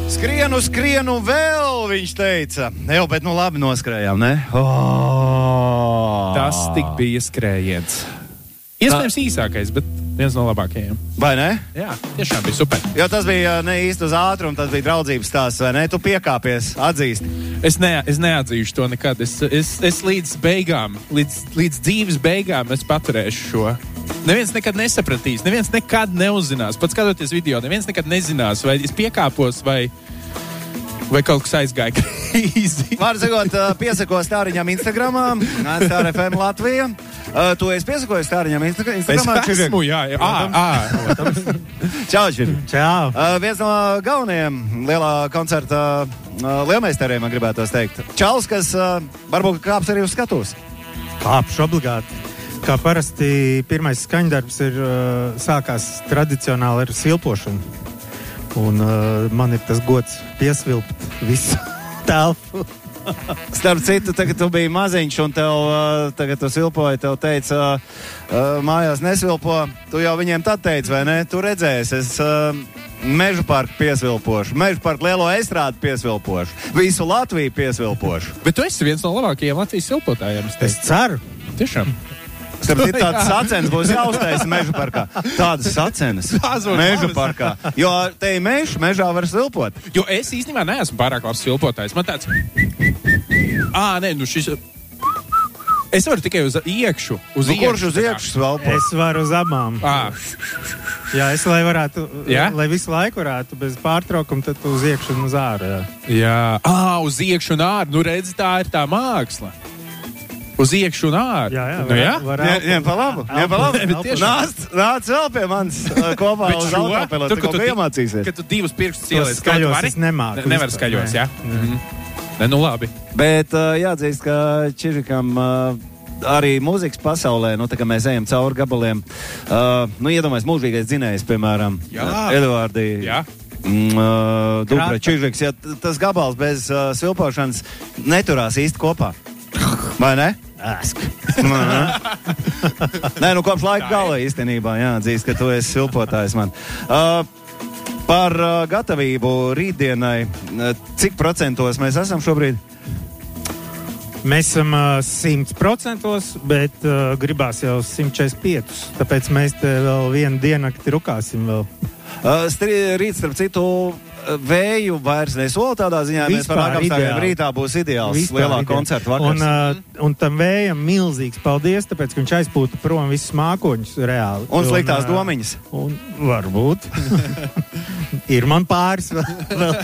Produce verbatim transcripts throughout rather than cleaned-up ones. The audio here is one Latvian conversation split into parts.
Skrienu, skrienu vēl, viņš teica. Jau, bet nu labi noskrējām, ne? Oh. Tas tik bija skrējiens. Iespējams īsākais, bet viens no labākajiem. Vai ne? Jā, tiešām bija super. Jo tas bija ne īsti uz ātrumu, tas bija draudzības stāsts, vai ne? Tu piekāpies, atzīsti. Es, ne, es neatzīšu to nekad. Es, es, es līdz beigām, līdz, līdz dzīves beigām es paturēšu šo. Neviens nekad nesapratīs, neviens nekad neuzzinās. Pat skatoties video, neviens nekad nezinās, vai es piekāpos, vai, vai kaut kas aizgāja krīzi. Var sakot, piesako Stāriņam Instagramā, Stāra F M Latvija. Tu esi piesakojis Stāriņam Instagramā? Es esmu, jā. jā. À, à. Čau, Čiri. Čau. Uh, viens no galvenajiem lielā koncerta uh, lielmeistariem, man gribētos teikt. Čals, kas uh, varbūt kāps arī uz skatuves. Kāpšu obligāti. Kā parasti pirmais skaņdarbs ir uh, sākās tradicionāli ar svilpošanu. Un uh, man ir tas gods piesvilpt visu telpu. Starp citu, tagad tu biji maziņš un tev, uh, tagad tu svilpoji, tev teica, uh, uh, mājās nesvilpo. Tu jau viņiem tad teici, vai ne? Tu redzēsi, es uh, Mežu parku piesvilpošu, Mežu parku lielo estrādi piesvilpošu, visu Latviju piesvilpošu. Bet tu esi viens no labākajiem Latvijas svilpotājiem. Es, es ceru. Tiešām. Starp citu, tādas sacenes būs jāuztaisa Mežu parkā. Tādas sacenes Mežu parkā. Jo te ir mežs, mežā var svilpot. Jo es īstenībā neesmu pārāk labs svilpotājs. Man tāds... Ā, nē, nu šis... Es varu tikai uz iekšu. Uz nu, iekšu kurš uz iekšu svilpot? Es varu uz abām. Ā. Jā, es lai varētu, jā? lai visu laiku varētu bez pārtraukuma, tad uz iekšu un uz āru. Jā, jā. Ā, uz iekšu un āru. Nu, redzi, tā ir tā māksla. Uz iekšu un āru. Jā, jā. Nu, jā? Ņem pa labu, ņem pa labu. Nāc, nāc vēl pie manis uh, kopā Bet uz šo? autopilota, Tur, tu ka kaut tu kā ti- iemācīsies. Kad tu divus pirkstus Tos ieliec, skaļos vari? es nemāku Ne, nevar vispār, skaļos, nē. jā? Mhm. Ne, nu labi. Bet uh, jāatzīst, ka Čižikam uh, arī mūzikas pasaulē, nu tā kā mēs ejam cauri gabaliem, uh, nu iedomājies mūžīgais dzinējs, piemēram, Jā. Eduārdi. Jā. Mm, uh, Dubra Krāta. Čižiks, ja t- tas gabals bez uh, svilpošanas neturās īsti kopā. Vai ne? Ēsk. Nē, nu kopš laika gala īstenībā jāatzīst, ka tu esi svilpotājs man. Uh, par uh, gatavību rītdienai, uh, cik procentos mēs esam šobrīd? Mēs esam simt uh, procentos, bet uh, gribās jau simt četrdesmit pieci. Tāpēc mēs te vēl vienu diennakti rukāsim vēl. Uh, stri, rīt, starp citu, vēju vairs nesola tādā ziņā. Vispār Mēs par apstākļiem ideāli. rītā būs ideāls Vispār lielā ideāli. koncerta vakars. Un, uh, un tam vējam milzīgs paldies, tāpēc, ka viņš aizpūta prom visus mākoņus reāli. Un sliktās uh, domiņas. Un varbūt. Ir man pāris vēl.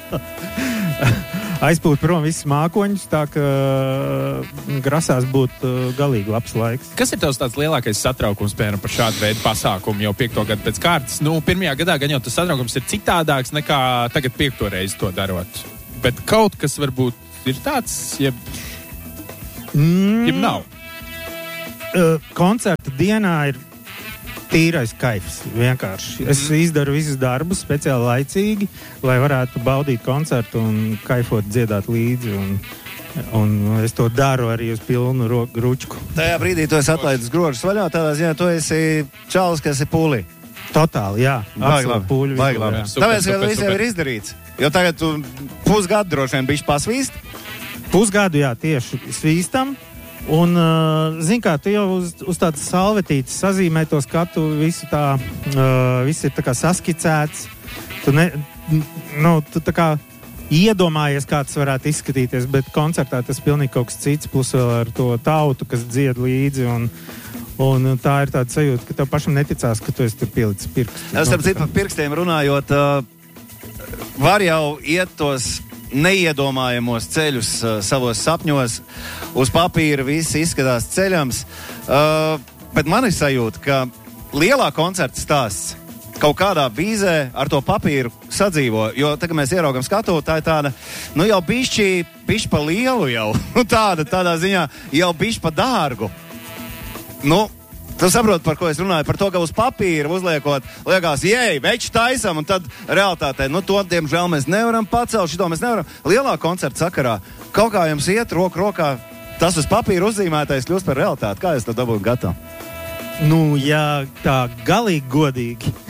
Aizpūt prom visus mākoņus, tā ka uh, grasās būt uh, galīgi labs laiks. Kas ir tavs tāds lielākais satraukums, piemēram, par šādu veidu pasākumu jau piekto gadu pēc kārtas? Nu, pirmajā gadā gan jau tas satraukums ir citādāks nekā tagad piekto reizi to darot. Bet kaut kas varbūt ir tāds, jeb, Mm, jeb nav. uh, koncerta dienā ir tīrais kaifs, vienkārši. Es Mhm. izdaru visus darbus speciāli laicīgi, lai varētu baudīt koncertu un kaifot, dziedāt līdzi. Un, un es to daru arī uz pilnu ro- ručku. Tajā brīdī tu esi atlaidis grožus vaļā, tādā ziņā tu esi čalis, kas ir pūlī. Totāli, jā. Baigi Absolūti, labi, pūļu baigi vidū, labi. jā. Super, Tāpēc, ka super, viss jau super. ir izdarīts. Jo tagad tu pusgadu droši vien bišķi pasvīst. Pusgadu, jā, tieši svīstam. Un, uh, zin kā, tu jau uz, uz tādas salvetītes sazīmē to skatu, visu tā, uh, viss ir tā kā saskicēts. Tu, ne, n- nu, tu tā kā iedomājies, kā tas varētu izskatīties, bet koncertā tas pilnīgi kaut kas cits, plus vēl ar to tautu, kas dzied līdzi. Un, un tā ir tāda sajūta, ka tev pašam neticās, ka tu esi tur pielicis pirkstu. Starp citu, par pirkstiem runājot, uh, var jau iet tos neiedomājamos ceļus uh, savos sapņos. Uz papīra viss izskatās ceļams. Uh, bet man ir sajūta, ka lielā koncerta stāsts kaut kādā vīzē ar to papīru sadzīvo. Jo tagad mēs ieraugam skatu, tā ir tāda, nu jau bišķi, bišķi pa lielu jau. tāda, tādā ziņā jau bišķi pa dārgu. Nu, tu saproti, par ko es runāju? Par to, ka uz papīra uzliekot, liekas, jei, veči taisam, un tad realitātē, nu, to, diemžēl, mēs nevaram pacelt, šito mēs nevaram. Lielā koncerta sakarā kaut kā jums iet roku rokā, tas uz papīra uzzīmētais kļūst par realitāti. Kā jūs to dabūtu gatavu? Nu, ja tā galīgi godīgi,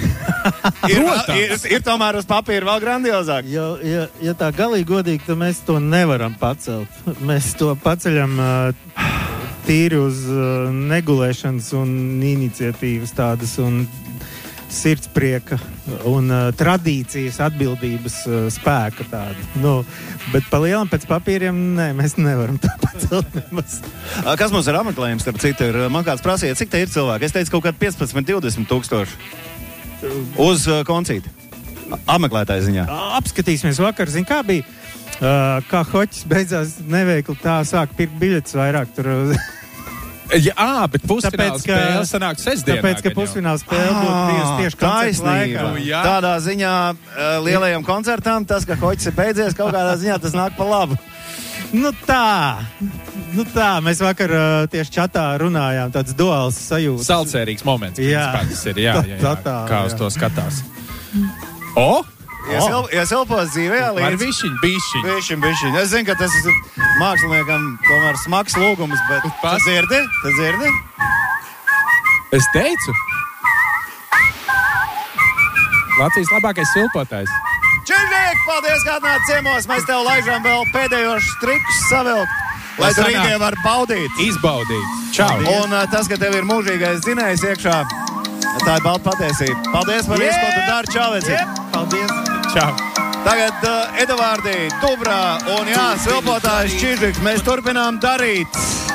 ir, ir, ir tomēr uz papīra vēl grandiozāk. Ja, ja, ja tā galīgi godīgi, tad mēs to nevaram pacelt. Mēs to paceļam uh, tīri uz uh, negulēšanas un iniciatīvas tādas un sirdsprieka un uh, tradīcijas atbildības uh, spēka tāda. Nu, bet pa lielam pēc papīriem, nē, mēs nevaram to pacelt nemaz. Kas mums ir apmeklējums, starp citu, ir, man kāds prasīja, cik te ir cilvēki? Es teicu kaut kādi piecpadsmit, divdesmit tūkstoši uz uh, koncīti. Apmeklētāju ziņā. Apskatīsimies vakar, zin, kā bija, uh, kā hoķis beidzās neveikli, tā sāk pirkt biļetes vairāk tur. Jā, ā, bet pusfināla Tāpēc, ka- spēle sanāk sestdienā. Tāpēc, ka gan jau. pusfināla spēle būtu bijusi tieši koncerta laikā. Taisnība. Jā. Tādā ziņā uh, lielajam koncertam tas, ka hoķis ir beidzies, kaut kādā ziņā tas nāk pa labu. Nu tā, nu tā, mēs vakar uh, tieši čatā runājām, tāds duāls sajūtas. Salcērīgs moments. Jā. principā, tas ir, jā, jā, jā, Tā- tā, kā uz jā. to skatās. O! Iesil, iesilpos dzīvē, Ar līdz višķiņu, bišķiņu. bišķiņ, bišķiņ. Es zinu, ka tas ir māksliniekam tomēr smags lūgums, bet Pas- tas dzirdi, tas dzirdi. Es teicu. Latvijas labākais silpotājs. Čižniek, paldies, ka atnāc ciemos. Mēs tev laižam vēl pēdējos trikus savilkt, lai tu sanāk. rītdien var baudīt. Izbaudīt. Čau! Un uh, tas, ka tev ir mūžīgais dzinējs iekšā, tā ir balta patiesība. Paldies par visu, ko tu dari, Čāveci. Paldies! Čau! Tagad uh, Edvardī, Dubrā un jā, silpotājs Čižniks. Mēs turpinām darīt.